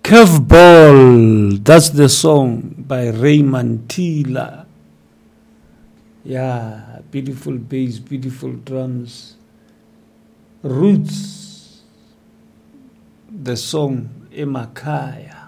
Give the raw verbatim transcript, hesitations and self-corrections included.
Curveball, that's the song by Raymond Tila. Yeah, beautiful bass, beautiful drums. Roots, the song Emakaya.